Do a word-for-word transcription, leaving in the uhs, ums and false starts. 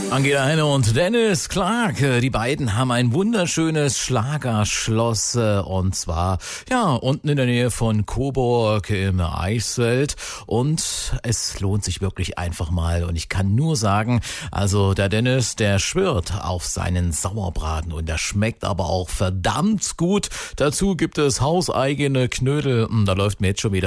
Angela Heine und Dennis Clark, die beiden haben ein wunderschönes Schlagerschloss und zwar ja unten in der Nähe von Coburg im Eichsfeld und es lohnt sich wirklich einfach mal und ich kann nur sagen, also der Dennis, der schwört auf seinen Sauerbraten und der schmeckt aber auch verdammt gut. Dazu gibt es hauseigene Knödel, da läuft mir jetzt schon wieder